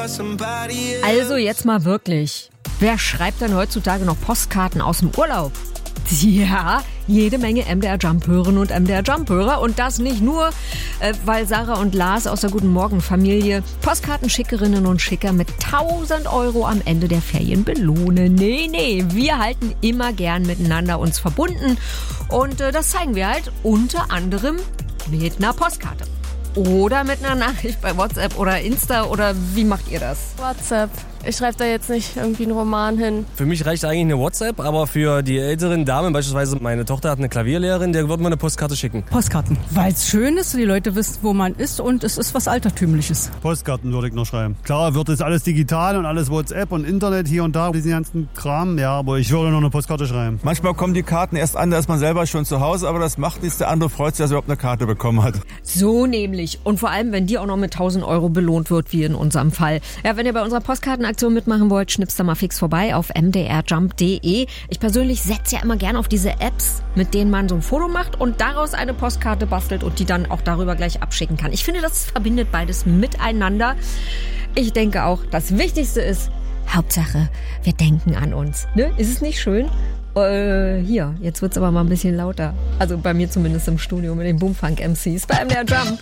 Also jetzt mal wirklich. Wer schreibt denn heutzutage noch Postkarten aus dem Urlaub? Ja, jede Menge MDR Jump-Hörerinnen und MDR Jump-Hörer. Und das nicht nur, weil Sarah und Lars aus der Guten Morgen-Familie Postkartenschickerinnen und Schicker mit 1.000 € am Ende der Ferien belohnen. Nee, wir halten immer gern miteinander uns verbunden. Und das zeigen wir halt unter anderem mit einer Postkarte. Oder mit einer Nachricht bei WhatsApp oder Insta, oder wie macht ihr das? WhatsApp. Ich schreibe da jetzt nicht irgendwie einen Roman hin. Für mich reicht eigentlich eine WhatsApp, aber für die älteren Damen, beispielsweise meine Tochter hat eine Klavierlehrerin, der wird mir eine Postkarte schicken. Postkarten, weil es schön ist, die Leute wissen, wo man ist und es ist was Altertümliches. Postkarten würde ich noch schreiben. Klar wird es alles digital und alles WhatsApp und Internet hier und da, diesen ganzen Kram, ja, aber ich würde noch eine Postkarte schreiben. Manchmal kommen die Karten erst an, da ist man selber schon zu Hause, aber das macht nichts, der andere freut sich, dass er überhaupt eine Karte bekommen hat. So nämlich. Und vor allem, wenn die auch noch mit 1.000 € belohnt wird, wie in unserem Fall. Ja, wenn ihr bei unserer Postkartenaktion mitmachen wollt, schnipst da mal fix vorbei auf mdrjump.de. Ich persönlich setze ja immer gern auf diese Apps, mit denen man so ein Foto macht und daraus eine Postkarte bastelt und die dann auch darüber gleich abschicken kann. Ich finde, das verbindet beides miteinander. Ich denke auch, das Wichtigste ist, Hauptsache, wir denken an uns. Ne? Ist es nicht schön? Hier, jetzt wird's aber mal ein bisschen lauter. Also bei mir zumindest im Studio mit den Boomfunk-MCs bei MDR Jump.